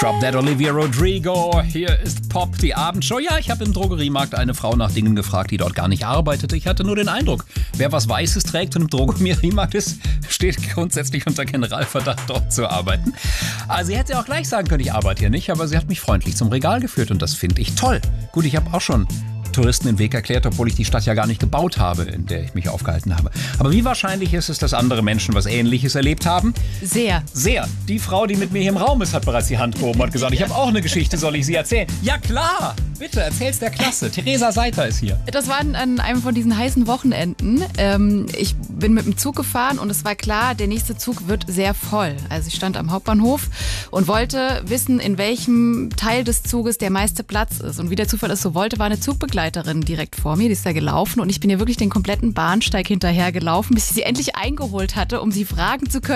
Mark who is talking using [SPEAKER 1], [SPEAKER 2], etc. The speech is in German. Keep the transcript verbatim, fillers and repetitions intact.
[SPEAKER 1] Drop Dead Olivia Rodrigo. Hier ist Pop, die Abendshow. Ja, ich habe im Drogeriemarkt eine Frau nach Dingen gefragt, die dort gar nicht arbeitete. Ich hatte nur den Eindruck, wer was Weißes trägt und im Drogeriemarkt ist, steht grundsätzlich unter Generalverdacht, dort zu arbeiten. Also sie hätte auch gleich sagen können, ich arbeite hier nicht, aber sie hat mich freundlich zum Regal geführt und das finde ich toll. Gut, ich habe auch schon Touristen den Weg erklärt, obwohl ich die Stadt ja gar nicht gebaut habe, in der ich mich aufgehalten habe. Aber wie wahrscheinlich ist es, dass andere Menschen was Ähnliches erlebt haben?
[SPEAKER 2] Sehr.
[SPEAKER 1] Sehr. Die Frau, die mit mir hier im Raum ist, hat bereits die Hand gehoben und hat gesagt, ich habe auch eine Geschichte, soll ich sie erzählen? Ja klar, bitte, erzähl's der Klasse. Theresa Seiter ist hier.
[SPEAKER 2] Das war an einem von diesen heißen Wochenenden. Ähm, ich bin mit dem Zug gefahren und es war klar, der nächste Zug wird sehr voll. Also ich stand am Hauptbahnhof und wollte wissen, in welchem Teil des Zuges der meiste Platz ist. Und wie der Zufall es so wollte, war eine Zugbegleiterin direkt vor mir, die ist da gelaufen und ich bin ihr wirklich den kompletten Bahnsteig hinterher gelaufen, bis ich sie endlich eingeholt hatte, um sie fragen zu können,